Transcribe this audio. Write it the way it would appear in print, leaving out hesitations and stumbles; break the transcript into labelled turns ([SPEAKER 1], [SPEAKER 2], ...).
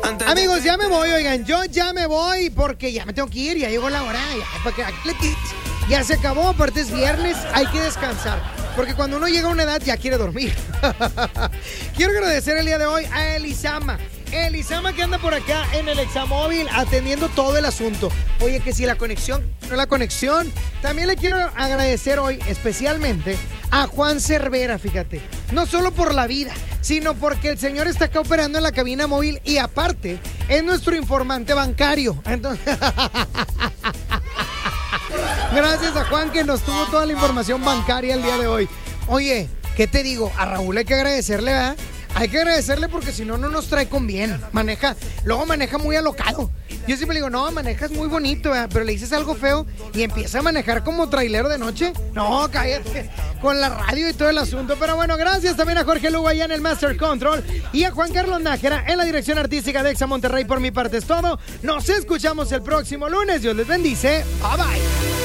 [SPEAKER 1] Amigos, ya me voy, oigan, yo ya me voy porque ya me tengo que ir, ya llegó la hora, ya se acabó, aparte es viernes, hay que descansar, porque cuando uno llega a una edad ya quiere dormir. Quiero agradecer el día de hoy a Elisama que anda por acá en el Examóvil atendiendo todo el asunto. Oye, que si la conexión, no la conexión. También le quiero agradecer hoy especialmente a Juan Cervera, fíjate. No solo por la vida, sino porque el señor está acá operando en la cabina móvil y aparte es nuestro informante bancario. Entonces, gracias a Juan que nos tuvo toda la información bancaria el día de hoy. Oye, ¿qué te digo? A Raúl hay que agradecerle, ¿verdad? Hay que agradecerle porque si no, no nos trae con bien. Luego maneja muy alocado. Yo siempre le digo, no, manejas muy bonito, ¿verdad? Pero le dices algo feo y empieza a manejar como trailero de noche. No, cállate, con la radio y todo el asunto. Pero bueno, gracias también a Jorge Lugo allá en el Master Control y a Juan Carlos Nájera en la dirección artística de Exa Monterrey. Por mi parte es todo. Nos escuchamos el próximo lunes. Dios les bendice. Bye, bye.